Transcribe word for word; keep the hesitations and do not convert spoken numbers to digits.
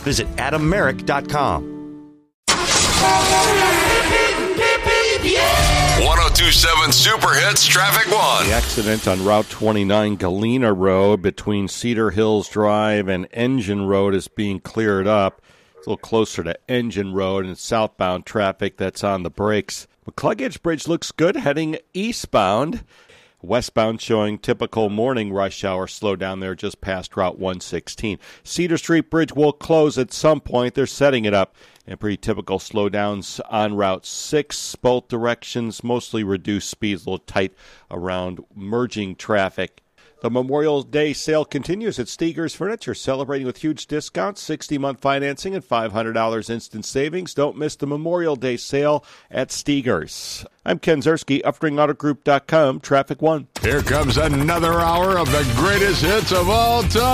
Visit adam merrick dot com. one oh two point seven Super Hits Traffic One. The accident on Route twenty-nine Galena Road between Cedar Hills Drive and Engine Road is being cleared up. It's a little closer to Engine Road and southbound traffic that's on the brakes. McCluggage Bridge looks good heading eastbound. Westbound showing typical morning rush hour slowdown there just past Route one sixteen. Cedar Street Bridge will close at some point. They're setting it up. And pretty typical slowdowns on Route six. Both directions, mostly reduced speeds, a little tight around merging traffic. The Memorial Day sale continues at Steger's Furniture, celebrating with huge discounts, sixty-month financing, and five hundred dollars instant savings. Don't miss the Memorial Day sale at Steger's. I'm Ken Zerski, Upstring Auto Group dot com, Traffic One. Here comes another hour of the greatest hits of all time.